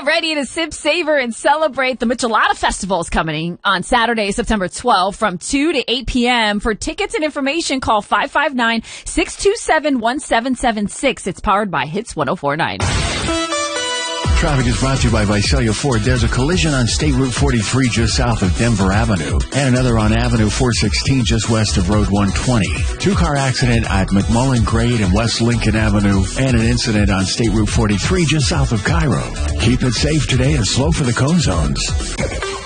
Get ready to sip, savor, and celebrate. The Michelada Festival is coming on Saturday, September 12th from 2 to 8 p.m. For tickets and information, call 559-627-1776. It's powered by Hits 104.9. Traffic is brought to you by Visalia Ford. There's a collision on State Route 43 just south of Denver Avenue and another on Avenue 416 just west of Road 120. Two-car accident at McMullen Grade and West Lincoln Avenue and an incident on State Route 43 just south of Cairo. Keep it safe today and slow for the cone zones.